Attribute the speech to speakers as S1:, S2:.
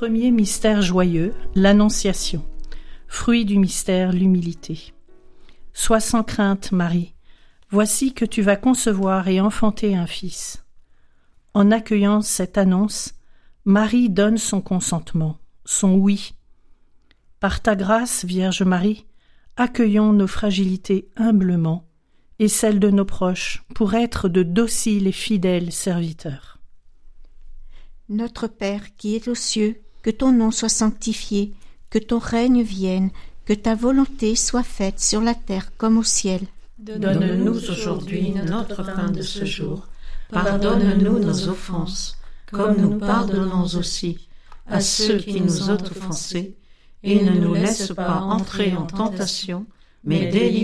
S1: Premier mystère joyeux, l'Annonciation. Fruit du mystère, l'humilité. Sois sans crainte, Marie. Voici que tu vas concevoir et enfanter un fils. En accueillant cette annonce, Marie donne son consentement, son oui. Par ta grâce, Vierge Marie, accueillons nos fragilités humblement et celles de nos proches pour être de dociles et fidèles serviteurs.
S2: Notre Père qui es aux cieux, que ton nom soit sanctifié, que ton règne vienne, que ta volonté soit faite sur la terre comme au ciel.
S3: Donne-nous aujourd'hui notre pain de ce jour. Pardonne-nous nos offenses, comme nous pardonnons aussi à ceux qui nous ont offensés, et ne nous laisse pas entrer en tentation, mais délivre-nous